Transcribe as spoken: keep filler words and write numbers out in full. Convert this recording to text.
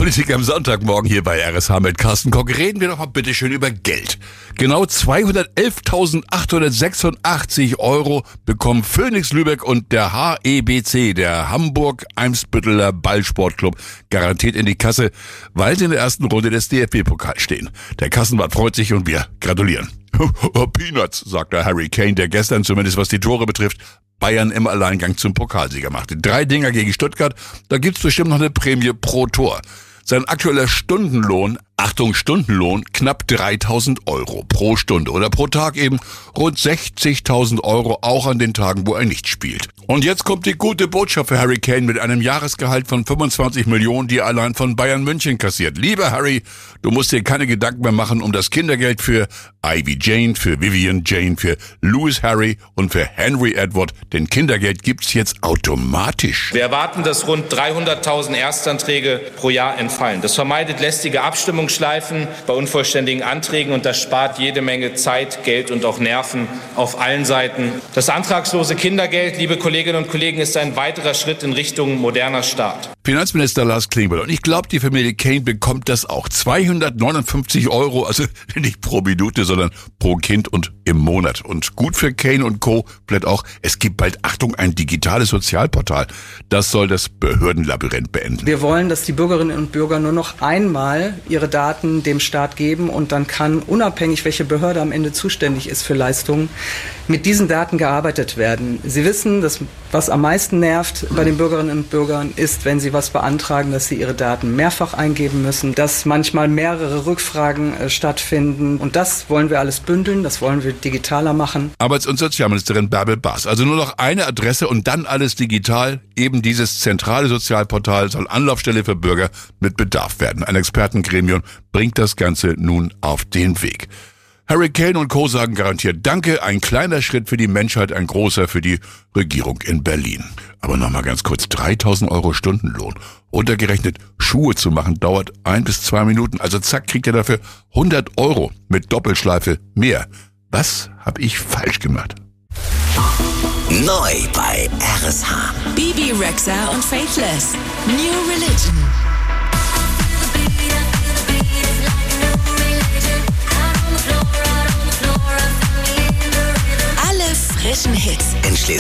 Politik am Sonntagmorgen hier bei R S H mit Carsten Koch. Reden wir doch mal bitte schön über Geld. Genau zweihundertelftausendachthundertsechsundachtzig Euro bekommen Phoenix Lübeck und der H E B C, der Hamburg-Eimsbütteler Ballsportclub, garantiert in die Kasse, weil sie in der ersten Runde des D F B-Pokals stehen. Der Kassenwart freut sich und wir gratulieren. Peanuts, sagt der Harry Kane, der gestern, zumindest was die Tore betrifft, Bayern im Alleingang zum Pokalsieger machte. Drei Dinger gegen Stuttgart, da gibt's bestimmt noch eine Prämie pro Tor. Sein aktueller Stundenlohn, Achtung, Stundenlohn, knapp dreitausend Euro pro Stunde oder pro Tag eben rund sechzigtausend Euro, auch an den Tagen, wo er nicht spielt. Und jetzt kommt die gute Botschaft für Harry Kane mit einem Jahresgehalt von fünfundzwanzig Millionen, die er allein von Bayern München kassiert. Lieber Harry, du musst dir keine Gedanken mehr machen um das Kindergeld für Ivy Jane, für Vivian Jane, für Louis Harry und für Henry Edward, denn Kindergeld gibt's jetzt automatisch. Wir erwarten, dass rund dreihunderttausend Erstanträge pro Jahr entfallen. Das vermeidet lästige Abstimmungsschleifen bei unvollständigen Anträgen und das spart jede Menge Zeit, Geld und auch Nerven auf allen Seiten. Das antragslose Kindergeld, liebe Kolleginnen und Kollegen, ist ein weiterer Schritt in Richtung moderner Staat. Finanzminister Lars Klingbeil. Und ich glaube, die Familie Kane bekommt das auch. zweihundertneunundfünfzig Euro, also nicht pro Minute, sondern pro Kind und im Monat. Und gut für Kane und Co. bleibt auch, es gibt bald, Achtung, ein digitales Sozialportal. Das soll das Behördenlabyrinth beenden. Wir wollen, dass die Bürgerinnen und Bürger nur noch einmal ihre Daten dem Staat geben und dann kann, unabhängig welche Behörde am Ende zuständig ist für Leistungen, mit diesen Daten gearbeitet werden. Sie wissen, dass was am meisten nervt bei den Bürgerinnen und Bürgern ist, wenn sie was beantragen, dass sie ihre Daten mehrfach eingeben müssen, dass manchmal mehrere Rückfragen äh, stattfinden. Und das wollen wir alles bündeln, das wollen wir digitaler machen. Arbeits- und Sozialministerin Bärbel Baas. Also nur noch eine Adresse und dann alles digital. Eben dieses zentrale Sozialportal soll Anlaufstelle für Bürger mit Bedarf werden. Ein Expertengremium bringt das Ganze nun auf den Weg. Harry Kane und Co. sagen garantiert Danke, ein kleiner Schritt für die Menschheit, ein großer für die Regierung in Berlin. Aber nochmal ganz kurz, dreitausend Euro Stundenlohn. Untergerechnet, Schuhe zu machen dauert ein bis zwei Minuten. Also zack, kriegt er dafür hundert Euro mit Doppelschleife mehr. Was habe ich falsch gemacht? Neu bei R S H. Bibi Rexha und Faithless. New Religion. Alle frischen Hits In Schleswig